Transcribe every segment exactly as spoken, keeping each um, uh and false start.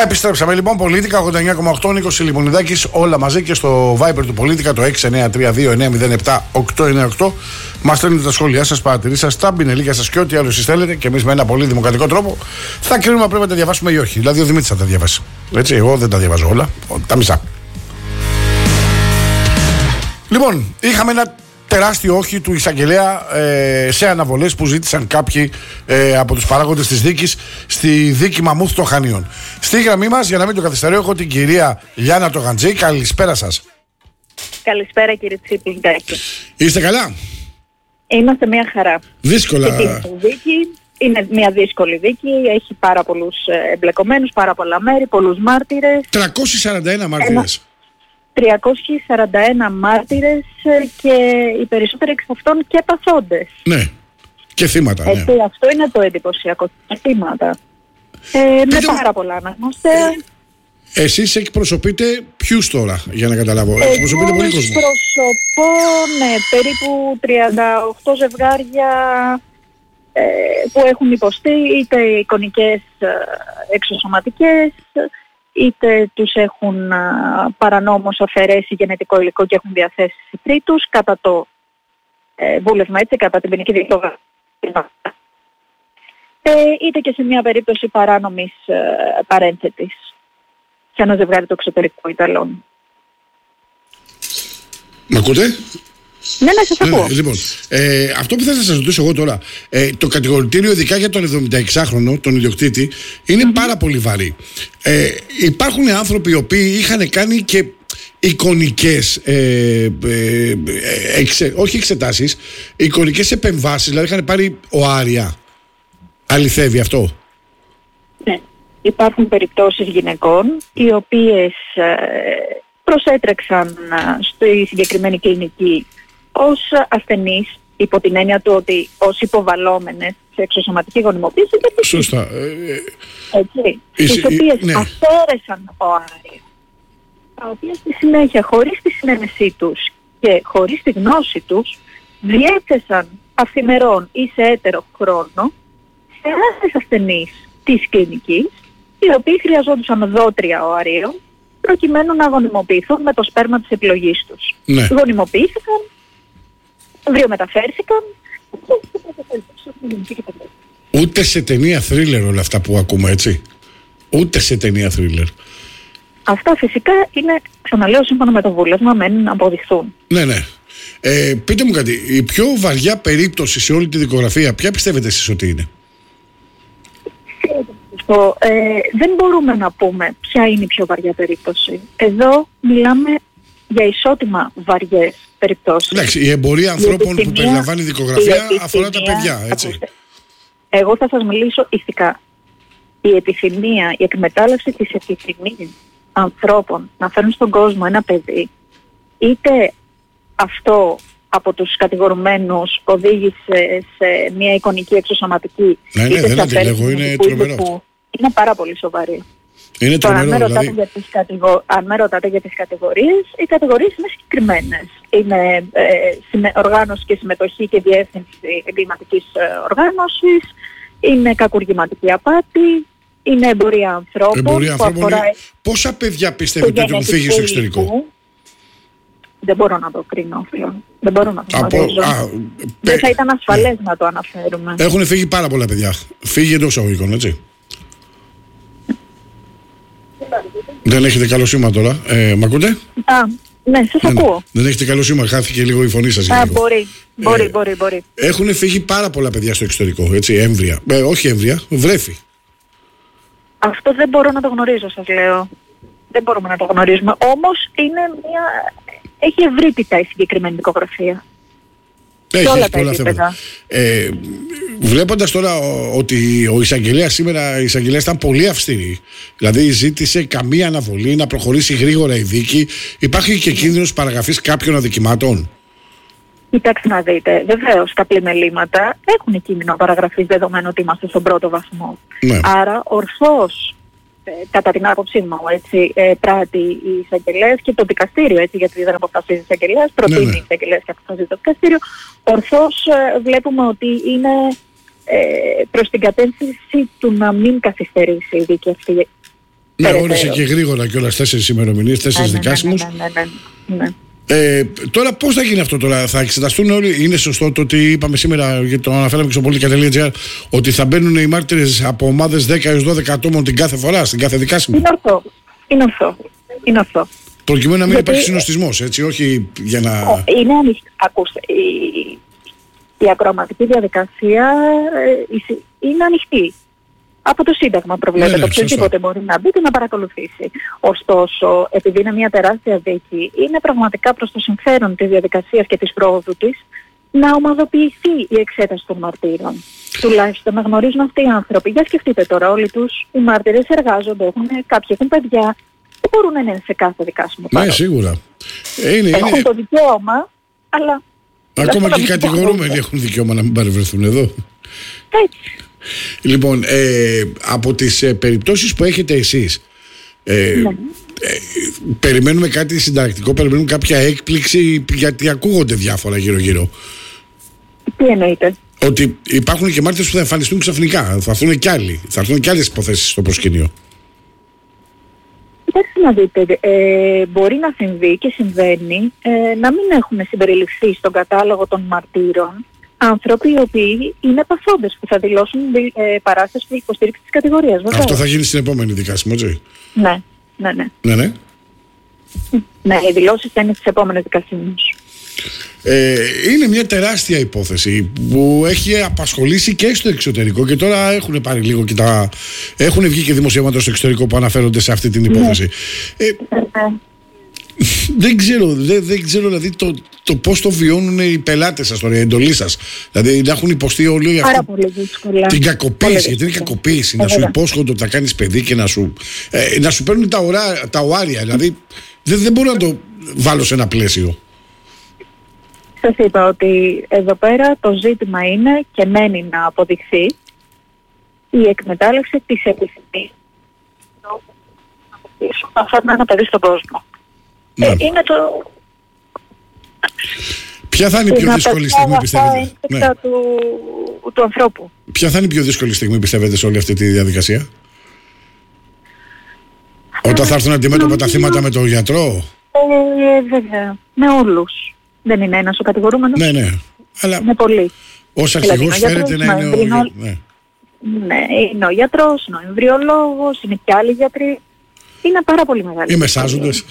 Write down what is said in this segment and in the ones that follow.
Επιστρέψαμε λοιπόν. Πολίτικα ογδόντα εννιά κόμμα οκτώ, Νίκος Λιμονιδάκης, όλα μαζί και στο Viber του Πολίτικα το έξι εννιά τρία δύο εννιά μηδέν επτά οκτώ εννιά οκτώ. Μας στέλνετε τα σχόλιά σας, παρατηρήσεις σας, τα μπινελίκια σας και ό,τι άλλο εσείς θέλετε. Και εμείς με ένα πολύ δημοκρατικό τρόπο θα κρίνουμε αν πρέπει να τα διαβάσουμε ή όχι. Δηλαδή ο Δημήτρης θα τα διαβάσει. Έτσι, εγώ δεν τα διαβάζω όλα, τα μισά. Λοιπόν, είχαμε ένα τεράστιο όχι του εισαγγελέα ε, σε αναβολές που ζήτησαν κάποιοι ε, από τους παράγοντες της δίκης στη δίκη Μαμούθ των Χανίων. Στη γραμμή μας, για να μην το καθυστερώ, έχω την κυρία Λιάννα Τογαντζή. Καλησπέρα σας. Καλησπέρα κύριε Τσίπλιγκάκη. Είστε καλά? Είμαστε μια χαρά. Δύσκολα. Δίκη. Είναι μια δύσκολη δίκη, έχει πάρα πολλούς εμπλεκομένους, πάρα πολλά μέρη, πολλούς μάρτυρες. τριακόσιοι σαράντα ένα μάρτυρες. τριακόσιοι σαράντα ένα μάρτυρες και οι περισσότεροι εξ αυτών και παθόντες. Ναι, και θύματα. Έτσι, ναι. Αυτό είναι το εντυπωσιακό. Και θύματα. Ε, με πάρα πολλά αναγνωστέα. Ε, εσείς εκπροσωπείτε ποιους τώρα, για να καταλάβω? Εγώ εκπροσωπείτε πολύ κόσμο. εκπροσωπώ, ναι, περίπου τριάντα οκτώ ζευγάρια ε, που έχουν υποστεί είτε εικονικές ε, εξωσωματικές, είτε τους έχουν α, παρανόμως αφαιρέσει γενετικό υλικό και έχουν διαθέσει σε τρίτους κατά το ε, βούλευμα, έτσι, κατά την ποινική δικαιοσύνη. Ε, είτε και σε μια περίπτωση παράνομης ε, παρένθετης σε ένα ζευγάρι του εξωτερικού Ιταλών. Μ' ακούτε? Ναι, ναι, σας ακούω. Ναι, ναι, λοιπόν, ε, αυτό που θα σας ρωτήσω εγώ τώρα, ε, το κατηγορητήριο ειδικά για τον εβδομηνταεξάχρονο, τον ιδιοκτήτη, είναι mm-hmm. πάρα πολύ βαρύ. Ε, υπάρχουν άνθρωποι οι οποίοι είχαν κάνει και εικονικές, ε, ε, εξε, όχι εξετάσεις, εικονικές επεμβάσεις, δηλαδή είχαν πάρει οάρια. Αληθεύει αυτό? Ναι, υπάρχουν περιπτώσεις γυναικών οι οποίες ε, προσέτρεξαν στη συγκεκριμένη κλινική ως ασθενείς, υπό την έννοια του ότι ως υποβαλλόμενες σε εξωσωματική γονιμοποίηση. Σωστά. Έτσι. Τις οποίες ναι. αφαίρεσαν οάρια, τα οποία στη συνέχεια, χωρίς τη συνένεσή τους και χωρίς τη γνώση τους, διέθεσαν αυθημερών ή σε έτερο χρόνο σε άλλες ασθενείς της κλινικής, οι οποίοι χρειαζόντουσαν δότρια οαρίων προκειμένου να γονιμοποιηθούν με το σπέρμα της επιλογής τους. Ναι. Γονιμοποιήθηκαν, βριομεταφέρθηκαν. Ούτε σε ταινία θρίλερ όλα αυτά που ακούμε, έτσι. Ούτε σε ταινία θρίλερ. Αυτά φυσικά είναι, ξαναλέω, σύμφωνα με το βούλευμα, μένουν να αποδειχθούν. Ναι, ναι. Ε, πείτε μου κάτι, η πιο βαριά περίπτωση σε όλη τη δικογραφία, ποια πιστεύετε εσείς ότι είναι? Το, ε, δεν μπορούμε να πούμε ποια είναι η πιο βαριά περίπτωση. Εδώ μιλάμε για ισότιμα βαριές περιπτώσεις. Εντάξει, η εμπορία ανθρώπων η που περιλαμβάνει η δικογραφία η αφορά τα παιδιά, έτσι. Ακούστε. Εγώ θα σας μιλήσω ηθικά. Η επιθυμία, η εκμετάλλευση της επιθυμίας ανθρώπων να φέρουν στον κόσμο ένα παιδί, είτε αυτό από τους κατηγορουμένους οδήγησε σε μια εικονική εξωσωματική, ναι, ναι, είτε δεν αντιλέγω, είναι τρομερό. Είναι πάρα πολύ σοβαρή. Είναι Τώρα, αν, με δηλαδή... για τις κατηγο... αν με ρωτάτε για τις κατηγορίες, οι κατηγορίες είναι συγκεκριμένες. Είναι ε, συμμε... οργάνωση και συμμετοχή και διεύθυνση εγκληματικής ε, οργάνωσης, είναι κακουργηματική απάτη, είναι εμπορία ανθρώπων. Εμπορία ανθρώπων που αφορά... Πόσα παιδιά πιστεύετε ότι έχουν φύγει στο εξωτερικό? Δεν μπορώ να το κρίνω, φίλο. Δεν μπορώ να το Από... γνωρίζω. Α, δεν θα ήταν ασφαλές ναι. να το αναφέρουμε. Έχουν φύγει πάρα πολλά παιδιά. Φύγει εντός αγωγικών, έτσι. Δεν έχετε καλό σήμα τώρα. Ε, μ' ακούτε? Α, ναι, σας ναι, ακούω. Δεν έχετε καλό σήμα, χάθηκε λίγο η φωνή σας. Α, μπορεί, μπορεί, ε, μπορεί, μπορεί. Έχουν φύγει πάρα πολλά παιδιά στο εξωτερικό, έτσι, έμβρια. Ε, όχι έμβρια, βρέφη. Αυτό δεν μπορώ να το γνωρίζω, σας λέω. Δεν μπορούμε να το γνωρίζουμε. Όμως είναι μια... έχει ευρύτητα η συγκεκριμένη δικογραφία. Έχει, όλα έχει τα πολλά θέματα. Ε, βλέποντας τώρα ότι ο εισαγγελέας σήμερα, η εισαγγελέα ήταν πολύ αυστηρή. Δηλαδή ζήτησε καμία αναβολή, να προχωρήσει γρήγορα η δίκη. Υπάρχει και κίνδυνος παραγραφής κάποιων αδικημάτων? Κοιτάξτε να δείτε, βεβαίως τα πλημελήματα έχουν κίνδυνο παραγραφής δεδομένου ότι είμαστε στον πρώτο βαθμό. Ναι. Άρα ορθώς, ε, κατά την άποψή μου, έτσι, ε, πράττει η εισαγγελέας και το δικαστήριο, έτσι, γιατί δεν αποφασίζει η εισαγγελέας, προτείνει ναι, ναι. η εισαγγελέας και αποφασίζει το δικαστήριο. Ορθώς ε, βλέπουμε ότι είναι ε, προς την κατεύθυνση του να μην καθυστερήσει η δίκη αυτή Ναι, όρισε και γρήγορα κιόλας τέσσερις ημερομηνίες, τέσσερις ναι, ναι, δικάσιμους. Ναι, ναι, ναι, ναι, ναι. Ε, τώρα πώς θα γίνει αυτό τώρα, θα εξεταστούν όλοι? Είναι σωστό το ότι είπαμε σήμερα, γιατί το αναφέραμε και στο πολιτικά.gr, ότι θα μπαίνουν οι μάρτυρες από ομάδες δέκα έως δώδεκα ατόμων την κάθε φορά, στην κάθε δικάσιμο? Είναι ορθό. Είναι ορθό. Είναι ορθό. Προκειμένου να μην γιατί... υπάρχει συνοστισμός, έτσι, όχι για να... Είναι ανοιχτή. Ακούστε, η, η ακροαματική διαδικασία ε, είναι ανοιχτή. Από το Σύνταγμα προβλέπεται, ναι, ναι, οποιοδήποτε μπορεί να μπει και να παρακολουθήσει. Ωστόσο, επειδή είναι μια τεράστια δίκη, είναι πραγματικά προς το συμφέρον της διαδικασίας και της πρόοδου της να ομαδοποιηθεί η εξέταση των μαρτύρων. Τουλάχιστον να γνωρίζουν αυτοί οι άνθρωποι. Για σκεφτείτε τώρα, όλοι τους οι μάρτυρες εργάζονται, έχουν, κάποιοι έχουν παιδιά, δεν μπορούν να είναι σε κάθε δικάσιμο παρόν. Ναι, σίγουρα. Είναι, έχουν είναι... το δικαίωμα, αλλά... Ακόμα και οι κατηγορούμενοι έχουν δικαίωμα να μην παρευρεθούν εδώ. Έτσι. Λοιπόν, ε, από τις ε, περιπτώσεις που έχετε εσείς, ε, ναι. ε, περιμένουμε κάτι συνταρακτικό, περιμένουμε κάποια έκπληξη, γιατί ακούγονται διάφορα γύρω-γύρω. Τι εννοείτε? Ότι υπάρχουν και μάρτυρες που θα εμφανιστούν ξαφνικά, θα έρθουν και άλλοι, θα έρθουν και άλλες υποθέσεις στο προσκήνιο. Κοιτάξτε να δείτε, ε, μπορεί να συμβεί και συμβαίνει ε, να μην έχουν συμπεριληφθεί στον κατάλογο των μαρτύρων άνθρωποι οι οποίοι είναι παθόντες που θα δηλώσουν ε, παράσταση που υποστήριξη της κατηγορίας. Βέβαια. Αυτό θα γίνει στην επόμενη δικάσιμο, έτσι? Ναι, ναι, ναι. Ναι, ναι. Ναι, οι δηλώσεις θα είναι στις επόμενες δικασίμους. Ε, είναι μια τεράστια υπόθεση που έχει απασχολήσει και στο εξωτερικό και τώρα έχουν πάρει λίγο και τα... έχουν βγει και δημοσιεύματα στο εξωτερικό που αναφέρονται σε αυτή την υπόθεση. Ναι. Ε, ναι. Δεν ξέρω, δεν, δεν ξέρω δηλαδή το, το πώς το βιώνουν οι πελάτες σας τώρα, η εντολή σας. Δηλαδή να έχουν υποστεί όλοι αυτή την κακοποίηση, γιατί είναι κακοποίηση. Να σου υπόσχονται ότι θα κάνεις παιδί και να σου, ε, να σου παίρνουν τα, ωρά, τα οάρια. Δηλαδή δεν, δεν μπορώ να το βάλω σε ένα πλαίσιο. Σας είπα ότι εδώ πέρα το ζήτημα είναι και μένει να αποδειχθεί η εκμετάλλευση της επιθυμίας να φέρνει ένα παιδί στον κόσμο. Ναι. Ε, είναι το... Ποια θα είναι η πιο δύσκολη στιγμή, πιστεύετε? Ναι. Του, του ανθρώπου. Ποια θα είναι η πιο δύσκολη στιγμή, πιστεύετε, σε όλη αυτή τη διαδικασία? Ε, Όταν θα έρθουν αντιμέτωπα τα θύματα με τον γιατρό? Ε, βέβαια. Με όλους. Δεν είναι ένας ο κατηγορούμενος. Ναι, ναι. Αλλά είναι πολλοί. Ως αρχηγός φέρεται να είναι ο... ο... Ναι. ναι, είναι ο γιατρός, είναι ο εμβριολόγος, είναι και άλλοι γιατροί. Είναι πάρα πολύ μεγάλη. Οι μεσάζοντες.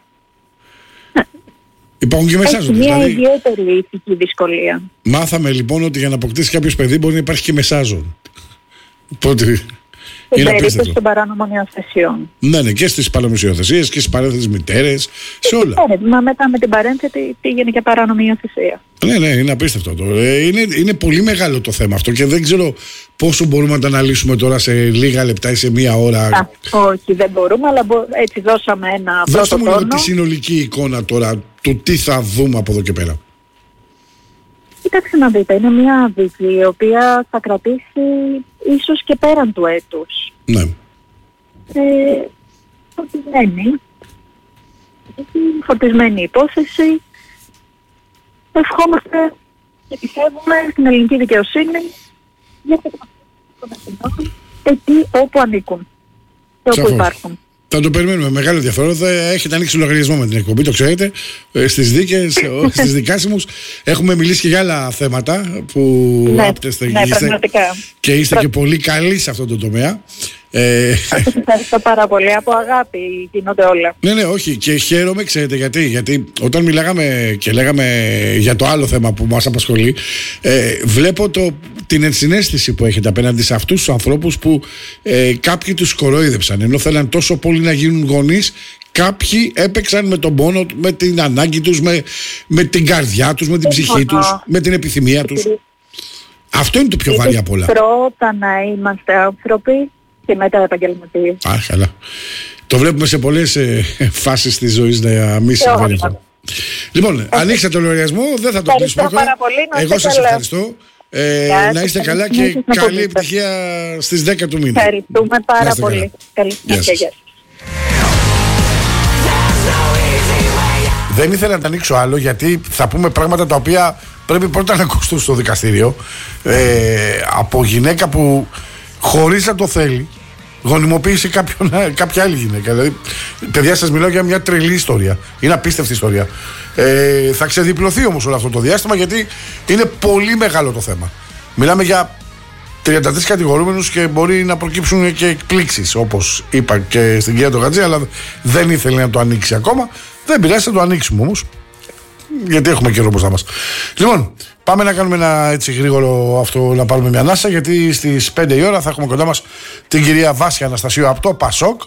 Υπάρχουν και μεσάζοντες. Έχει μια δηλαδή... ιδιαίτερη ηθική δυσκολία. Μάθαμε λοιπόν ότι για να αποκτήσει κάποιος παιδί μπορεί να υπάρχει και μεσάζον. Οπότε... Στην περίπτωση των παράνομων υιοθεσιών. Ναι, ναι, και στις παράνομες υιοθεσίες και στις παρένθετες μητέρες, σε όλα. Ναι, μα μετά με την παρένθετη πήγαινε και παράνομη υιοθεσία. Ναι, ναι, είναι απίστευτο το. Ε, είναι, είναι πολύ μεγάλο το θέμα αυτό και δεν ξέρω πόσο μπορούμε να το αναλύσουμε τώρα σε λίγα λεπτά ή σε μία ώρα. Α, όχι, δεν μπορούμε, αλλά μπο, έτσι δώσαμε ένα πρώτο τόνο. Δώστε μου τη συνολική εικόνα τώρα του τι θα δούμε από εδώ και πέρα. Κοιτάξτε να δείτε, είναι μια δίκη η οποία θα κρατήσει ίσως και πέραν του έτους. Ναι. Ε, φορτισμένη. Φορτισμένη υπόθεση. Ευχόμαστε και πιστεύουμε στην ελληνική δικαιοσύνη για τα εκεί όπου ανήκουν και όπου Σαφώς. υπάρχουν. Θα το περιμένουμε με μεγάλο ενδιαφέρον. Θα έχετε ανοίξει λογαριασμό με την εκπομπή, το ξέρετε. Στις δίκες, στις δικάσιμους. Έχουμε μιλήσει και για άλλα θέματα που ναι, άπτεστε ναι, είστε, και είστε Πρα... και πολύ καλοί σε αυτό το τομέα. Ε... Σας ευχαριστώ πάρα πολύ. Από αγάπη γίνονται όλα. Ναι, ναι, όχι. Και χαίρομαι, ξέρετε γιατί. Γιατί όταν μιλάγαμε και λέγαμε για το άλλο θέμα που μας απασχολεί, ε, βλέπω το, την ενσυναίσθηση που έχετε απέναντι σε αυτούς τους ανθρώπους που ε, κάποιοι τους κορόιδεψαν. Ενώ θέλαν τόσο πολύ να γίνουν γονείς, κάποιοι έπαιξαν με τον πόνο, με την ανάγκη τους, με, με την καρδιά τους, με την ψυχή τους, με την επιθυμία τους. Αυτό είναι το πιο βαρύ απ' όλα. Πρώτα να είμαστε άνθρωποι και μετά επαγγελματίες. Α, καλά. Το βλέπουμε σε πολλές ε, φάσεις της ζωής να μην συμβαίνει αυτό. Λοιπόν, ε, ανοίξτε το λογαριασμό, δεν θα το κλείσουμε. Εγώ σας καλά. ευχαριστώ. Ε, Γεια, να είστε καλά και καλή επιτυχία στις δέκα του μήνα. Ευχαριστούμε πάρα πολύ. Καλή επιτυχία. Δεν ήθελα να τα ανοίξω άλλο γιατί θα πούμε πράγματα τα οποία πρέπει πρώτα να ακουστούν στο δικαστήριο ε, από γυναίκα που χωρίς να το θέλει γονιμοποίησε κάποιον, κάποια άλλη γυναίκα. Δηλαδή, παιδιά, σας μιλάω για μια τρελή ιστορία. Είναι απίστευτη ιστορία. Ε, θα ξεδιπλωθεί όμως όλο αυτό το διάστημα, γιατί είναι πολύ μεγάλο το θέμα. Μιλάμε για τριάντα τρεις κατηγορούμενους και μπορεί να προκύψουν και εκπλήξεις, όπως είπα και στην κυρία Τογατζή, αλλά δεν ήθελε να το ανοίξει ακόμα. Δεν πειράζει, θα το ανοίξουμε όμως, γιατί έχουμε καιρό μπροστά μας. Λοιπόν, πάμε να κάνουμε ένα έτσι γρήγορο αυτό, να πάρουμε μια ανάσα, γιατί στις πέντε η ώρα θα έχουμε κοντά μας την κυρία Βάσια Αναστασίου από το Πασόκ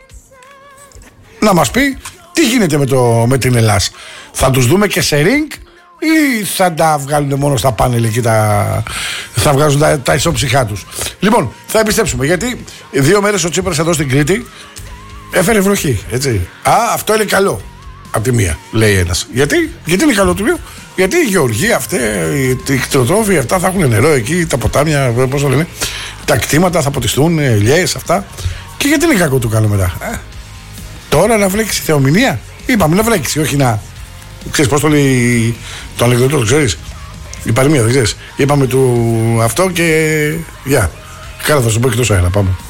να μας πει τι γίνεται με, το, με την Ελλάς. Θα τους δούμε και σε ριγκ ή θα τα βγάλουν μόνο στα πάνελ εκεί, τα, θα βγάζουν τα, τα ισόψυχά τους. Λοιπόν, θα επιστρέψουμε, γιατί δύο μέρες ο Τσίπρας εδώ στην Κρήτη έφερε βροχή, έτσι. Α, αυτό είναι καλό. Απ' τη μία, λέει ένας. Γιατί, γιατί είναι καλό του λέω. Γιατί η γεωργία αυτή, οι κτηνοτρόφοι αυτά θα έχουν νερό εκεί, τα ποτάμια, πώς το λένε, τα κτήματα θα ποτιστούν, ελιές, αυτά. Και γιατί είναι κακό του καλό μετά. Α, τώρα να βλέξει θεομηνία. Είπαμε να βλέξει, όχι να. Ξέρεις πώς το λέει το ανεκδοτό, το ξέρεις. Η παροιμία, δεν ξέρεις. Είπαμε του αυτό και. Γεια. Yeah. Καλά, θα σου πω και τόσο ένα, πάμε.